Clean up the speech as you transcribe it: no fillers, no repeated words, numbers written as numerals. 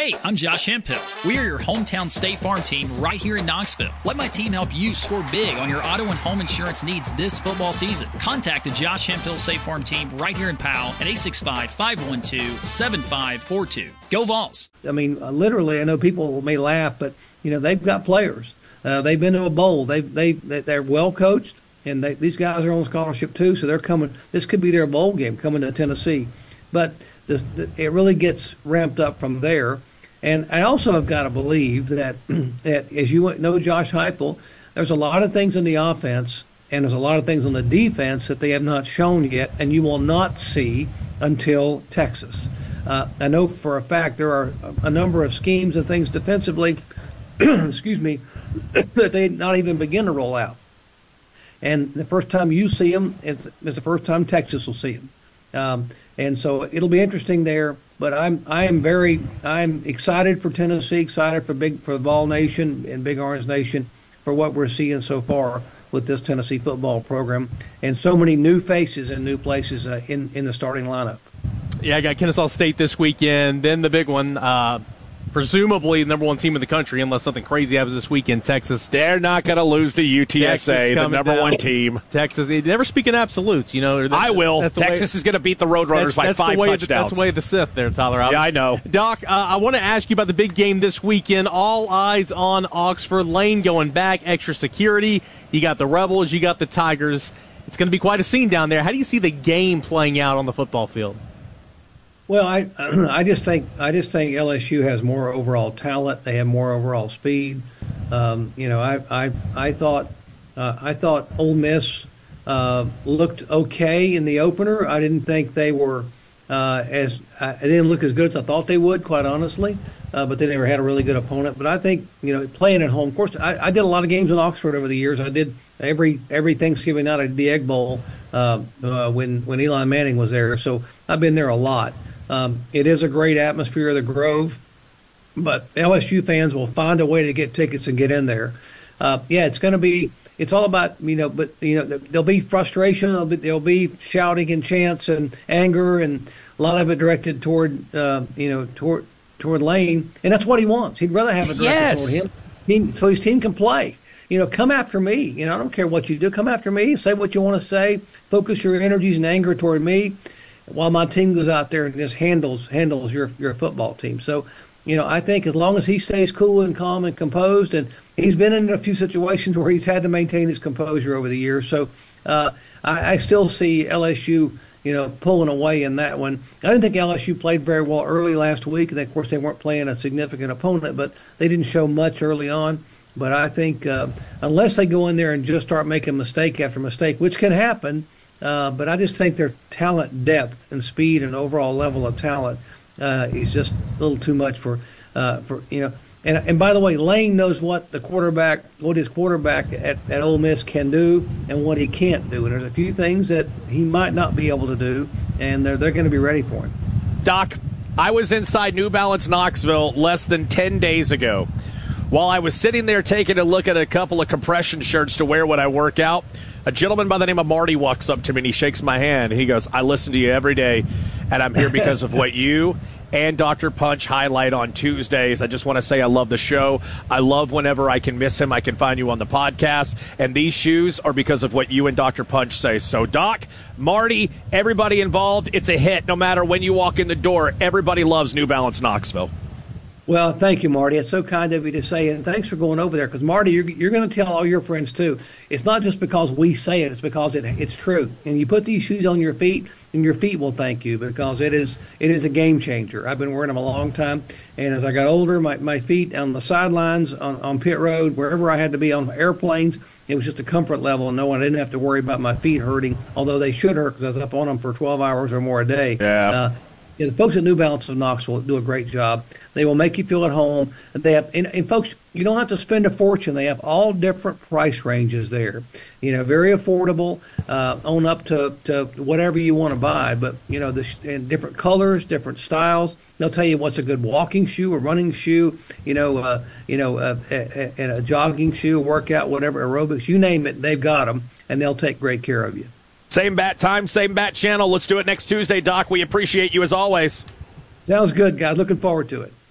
Hey, I'm Josh Hemphill. We are your hometown State Farm team right here in Knoxville. Let my team help you score big on your auto and home insurance needs this football season. Contact the Josh Hemphill State Farm team right here in Powell at 865-512-7542. Go Vols! I mean, literally, I know people may laugh, but, they've got players. They've been to a bowl. They're well coached, and these guys are on scholarship too, so they're coming. This could be their bowl game coming to Tennessee. But it really gets ramped up from there. And I also have got to believe that as you know, Josh Heupel, there's a lot of things in the offense and there's a lot of things on the defense that they have not shown yet, and you will not see until Texas. I know for a fact there are a number of schemes and things defensively, excuse me, that they not even begin to roll out. And the first time you see them is the first time Texas will see them. And so it'll be interesting there, but I'm excited for Tennessee, excited for Vol Nation and Big Orange Nation for what we're seeing so far with this Tennessee football program, and so many new faces and new places in the starting lineup. Yeah, I got Kennesaw State this weekend, then the big one. Presumably the number one team in the country, unless something crazy happens this weekend, Texas. They're not going to lose to UTSA, the number one team. Texas, they never speak in absolutes. I will. Texas is going to beat the Roadrunners by 5 touchdowns. That's the way of the Sith there, Tyler. Yeah, I know. Doc, I want to ask you about the big game this weekend. All eyes on Oxford. Lane going back, extra security. You got the Rebels, you got the Tigers. It's going to be quite a scene down there. How do you see the game playing out on the football field? Well, I just think LSU has more overall talent. They have more overall speed. I thought Ole Miss looked okay in the opener. I didn't think they were they didn't look as good as I thought they would, quite honestly. But they never had a really good opponent. But I think playing at home. Of course, I did a lot of games in Oxford over the years. I did every Thanksgiving night at the Egg Bowl when Eli Manning was there. So I've been there a lot. It is a great atmosphere of the Grove, but LSU fans will find a way to get tickets and get in there. It's going to be. It's all about there'll be frustration. There'll be shouting and chants and anger, and a lot of it directed toward Lane, and that's what he wants. He'd rather have it directed toward him, so his team can play. Come after me. I don't care what you do. Come after me. Say what you want to say. Focus your energies and anger toward me, while my team goes out there and just handles your football team. So, I think as long as he stays cool and calm and composed, and he's been in a few situations where he's had to maintain his composure over the years. So I still see LSU, pulling away in that one. I didn't think LSU played very well early last week, and of course they weren't playing a significant opponent, but they didn't show much early on. But I think unless they go in there and just start making mistake after mistake, which can happen, but I just think their talent depth and speed and overall level of talent is just a little too much for. And by the way, Lane knows what his quarterback at Ole Miss can do and what he can't do. And there's a few things that he might not be able to do, and they're going to be ready for him. Doc, I was inside New Balance Knoxville less than 10 days ago. While I was sitting there taking a look at a couple of compression shirts to wear when I work out, a gentleman by the name of Marty walks up to me and he shakes my hand. He goes, "I listen to you every day, and I'm here because of what you and Dr. Punch highlight on Tuesdays. I just want to say I love the show. I love whenever I can miss him, I can find you on the podcast. And these shoes are because of what you and Dr. Punch say." So, Doc, Marty, everybody involved, it's a hit. No matter when you walk in the door, everybody loves New Balance Knoxville. Well, thank you, Marty. It's so kind of you to say it. And thanks for going over there, because, Marty, you're going to tell all your friends, too. It's not just because we say it. It's because it's true. And you put these shoes on your feet, and your feet will thank you, because it is a game changer. I've been wearing them a long time. And as I got older, my feet on the sidelines, on pit road, wherever I had to be on airplanes, it was just a comfort level. And I didn't have to worry about my feet hurting, although they should hurt because I was up on them for 12 hours or more a day. Yeah. The folks at New Balance of Knoxville do a great job. They will make you feel at home. They have, and folks, you don't have to spend a fortune. They have all different price ranges there. Very affordable, on up to whatever you want to buy. But in different colors, different styles. They'll tell you what's a good walking shoe, a running shoe, and a jogging shoe, a workout, whatever, aerobics, you name it. They've got them, and they'll take great care of you. Same bat time, same bat channel. Let's do it next Tuesday, Doc. We appreciate you as always. Sounds good, guys. Looking forward to it.